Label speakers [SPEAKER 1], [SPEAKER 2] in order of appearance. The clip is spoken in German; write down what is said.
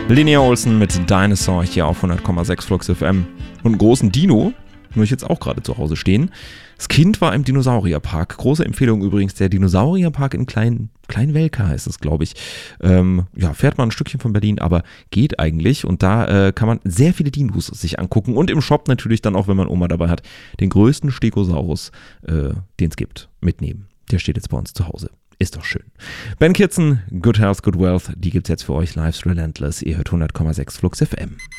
[SPEAKER 1] Linnea Olsen mit Dinosaur hier auf 100,6 Flux FM. Und einen großen Dino muss ich jetzt auch gerade zu Hause stehen. Das Kind war im Dinosaurierpark. Große Empfehlung übrigens, der Dinosaurierpark in Kleinwelka heißt es, glaube ich. Fährt man ein Stückchen von Berlin, aber geht eigentlich. Und da kann man sehr viele Dinos sich angucken. Und im Shop natürlich dann auch, wenn man Oma dabei hat, den größten Stegosaurus, den es gibt, mitnehmen. Der steht jetzt bei uns zu Hause. Ist doch schön. Ben Kitson, Good Health, Good Wealth, die gibt's jetzt für euch. Life's Relentless. Ihr hört 100,6 Flux FM.